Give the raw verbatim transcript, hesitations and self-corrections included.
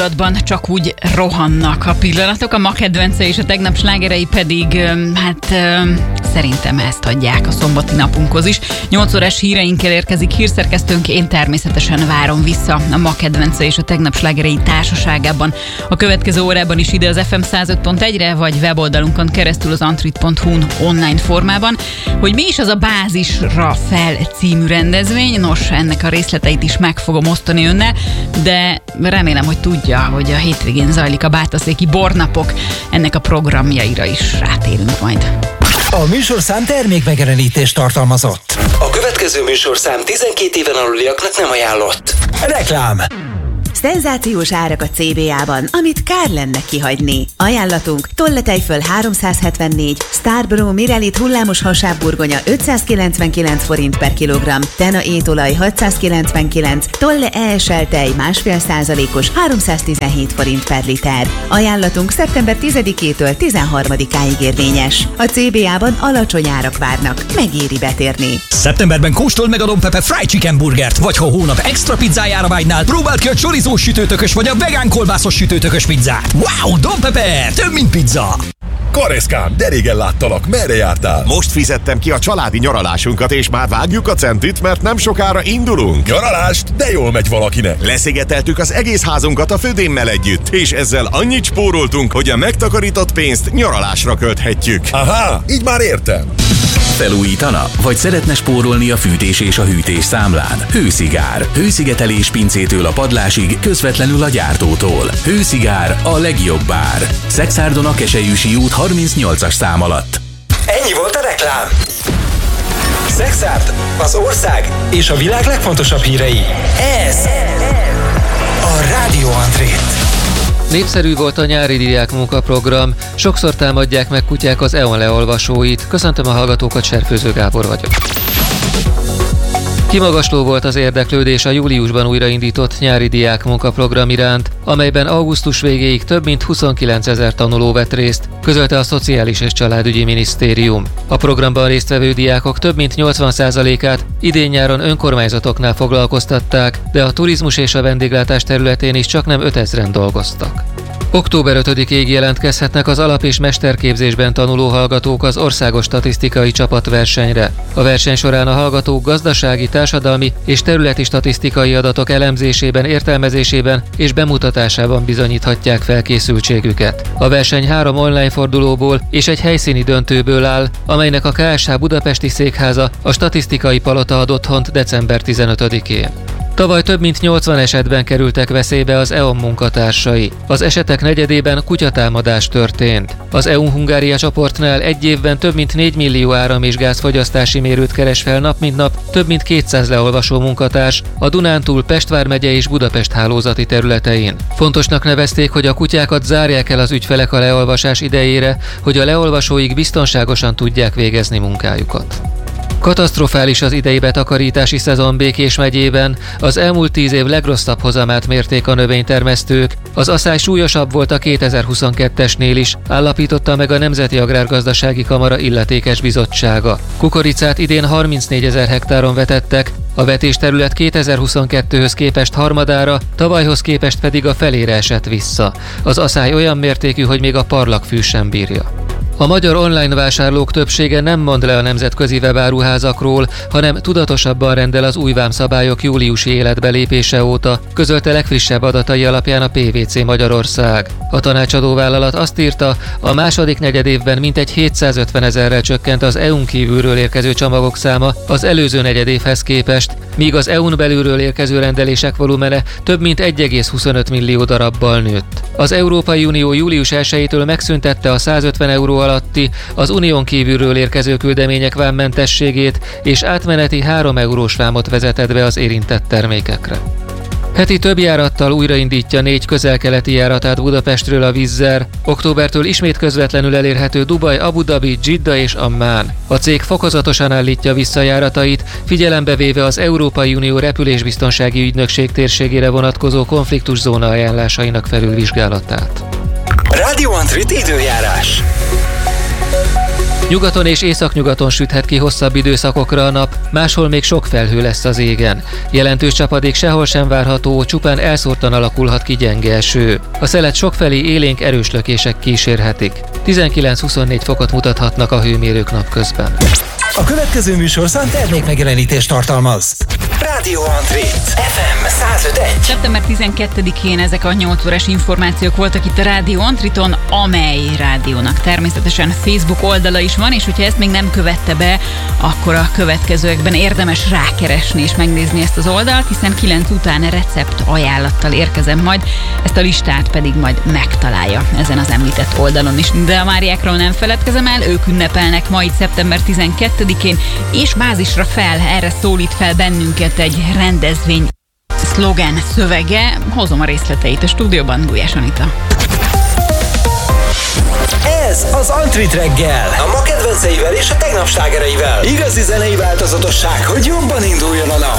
Csak úgy rohannak a pillanatok, a ma kedvence és a tegnap slágerei pedig, hát szerintem ezt adják a szombati napunkhoz is. nyolc órás híreinkkel érkezik hírszerkesztőnk, én természetesen várom vissza a ma kedvence és a tegnap slágerei társaságában. A következő órában is ide az ef em száz öt pont egyre, vagy weboldalunkon keresztül az antrit pont hu-n online formában. Hogy mi is az a Bázisra fel című rendezvény, nos, ennek a részleteit is meg fogom osztani önnel, de remélem, hogy tudja, hogy a hétvégén zajlik a Bátaszéki Bornapok, ennek a programjaira is rátérünk majd. A műsorszám termékmegjelenítést tartalmazott. A következő műsorszám tizenkét éven aluliaknak nem ajánlott. Reklám. Szenzációs árak a cé bé á-ban, amit kár lenne kihagyni. Ajánlatunk: tolletejföl háromszázhetvennégy, Starbro Mirelit hullámos hasábburgonya ötszázkilencvenkilenc forint per kilogramm, Tena étolaj hatszázkilencvenkilenc, Tolle é es el tej másfél százalékos háromszáztizenhét forint per liter. Ajánlatunk szeptember tizedikétől tizenharmadikáig érvényes. A cé bé á-ban alacsony árak várnak, megéri betérni. Szeptemberben kóstold meg a Don Pepe Fried Chicken burgert, vagy ha hónap extra pizzájára vágynál, próbáld ki a chorizo sütőtökös vagy a vegán kolbászos sütőtökös pizzát. Wow, Don Pepe, több mint pizza! Kareszkám, de régen láttalak, merre jártál? Most fizettem ki a családi nyaralásunkat, és már vágjuk a centit, mert nem sokára indulunk. Nyaralást? De jól megy valakinek. Leszigeteltük az egész házunkat a födémmel együtt, és ezzel annyit spóroltunk, hogy a megtakarított pénzt nyaralásra költhetjük. Aha, így már értem. Felújítana? Vagy szeretne spórolni a fűtés és a hűtés számlán? Hőszigár. Hőszigetelés pincétől a padlásig, közvetlenül a gyártótól. Hőszigár, a legjobb bár. Szexárdon a Keselyűsi út harmincnyolcas szám alatt. Ennyi volt a reklám. Szexárd, az ország és a világ legfontosabb hírei. Ez a Rádió Antrit. Népszerű volt a nyári diák munkaprogram, sokszor támadják meg kutyák az é o en leolvasóit. Köszöntöm a hallgatókat, Serfőző Gábor vagyok. Kimagasló volt az érdeklődés a júliusban újraindított nyári diák munkaprogram iránt, amelyben augusztus végéig több mint huszonkilencezer tanuló vett részt, közölte a Szociális és Családügyi Minisztérium. A programban résztvevő diákok több mint nyolcvan százalékát idén-nyáron önkormányzatoknál foglalkoztatták, de a turizmus és a vendéglátás területén is csaknem ötezren dolgoztak. október ötödikéig jelentkezhetnek az alap- és mesterképzésben tanuló hallgatók az országos statisztikai csapatversenyre. A verseny során a hallgatók gazdasági, társadalmi és területi statisztikai adatok elemzésében, értelmezésében és bemutatásában bizonyíthatják felkészültségüket. A verseny három online fordulóból és egy helyszíni döntőből áll, amelynek a ká es há budapesti székháza a statisztikai palota ad otthont december tizenötödikén. Tavaly több mint nyolcvan esetben kerültek veszélybe az é o en munkatársai. Az esetek negyedében kutyatámadás történt. Az é u-Hungária csoportnál egy évben több mint négy millió áram- és gázfogyasztási mérőt keres fel nap mint nap több mint kétszáz leolvasó munkatárs a Dunántúl, Pest vármegye és Budapest hálózati területein. Fontosnak nevezték, hogy a kutyákat zárják el az ügyfelek a leolvasás idejére, hogy a leolvasóik biztonságosan tudják végezni munkájukat. Katasztrofális az idei betakarítási szezon Békés megyében, az elmúlt tíz év legrosszabb hozamát mérték a növénytermesztők, az aszály súlyosabb volt a kétezer-huszonkettesnél is, állapította meg a Nemzeti Agrárgazdasági Kamara illetékes bizottsága. Kukoricát idén harmincnégyezer hektáron vetettek, a vetésterület kétezer-huszonkettőhöz képest harmadára, tavalyhoz képest pedig a felére esett vissza. Az aszály olyan mértékű, hogy még a parlagfű sem bírja. A magyar online vásárlók többsége nem mond le a nemzetközi webáruházakról, hanem tudatosabban rendel az új vámszabályok júliusi életbelépése óta, közölte legfrissebb adatai alapján a pé vé cé Magyarország. A tanácsadó vállalat azt írta, a második negyedévben mintegy hétszázötvenezerrel csökkent az é u-n kívülről érkező csomagok száma az előző negyedévhez képest, míg az é u-n belülről érkező rendelések volumene több mint egy egész huszonöt millió darabbal nőtt. Az Európai Unió július elsejétől megszüntette a százötven euró alatti, az unión kívülről érkező küldemények vámmentességét, és átmeneti három eurós vámot vezetett be az érintett termékekre. Heti több járattal újraindítja négy közel-keleti járatát Budapestről a Wizz Air. Októbertől ismét közvetlenül elérhető Dubaj, Abu Dhabi, Dzsidda és Ammán. A cég fokozatosan állítja vissza járatait, figyelembe véve az Európai Unió repülésbiztonsági ügynökség térségére vonatkozó konfliktuszóna ajánlásainak felülvizsgálatát. Rádió Antrit időjárás. Nyugaton és északnyugaton süthet ki hosszabb időszakokra a nap, máshol még sok felhő lesz az égen. Jelentős csapadék sehol sem várható, csupán elszórtan alakulhat ki gyenge eső. A szelet sokfelé élénk erős lökések kísérhetik. tizenkilenc-huszonnégy fokot mutathatnak a hőmérők napközben. A következő műsorszám termékmegjelenítést tartalmaz. Rádió Antrit, ef em száz öt egész egy. szeptember tizenkettedikén ezek a nyolc órás információk voltak itt a Rádió Antriton, amely rádiónak természetesen Facebook oldala is van, és hogyha ezt még nem követte be, akkor a következőekben érdemes rákeresni és megnézni ezt az oldalt, hiszen kilenc után recept ajánlattal érkezem majd, ezt a listát pedig majd megtalálja ezen az említett oldalon is. De a Máriákról nem feledkezem el, ők ünnepelnek ma itt szeptember tizenkettedikén, és bázisra fel, erre szólít fel bennünket egy rendezvény szlogen szövege. Hozom a részleteit a stúdióban, Gulyás Anita. Ez az Antrit reggel. A ma kedvenceivel és a tegnap slágereivel. Igazi zenei változatosság, hogy jobban induljon a nap.